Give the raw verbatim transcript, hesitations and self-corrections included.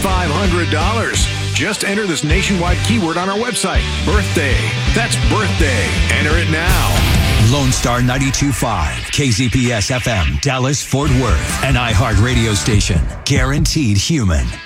five hundred dollars. Just enter this nationwide keyword on our website, birthday. That's birthday. Enter it now. Lone Star ninety-two point five, K Z P S F M, Dallas, Fort Worth, an iHeart radio station. Guaranteed human.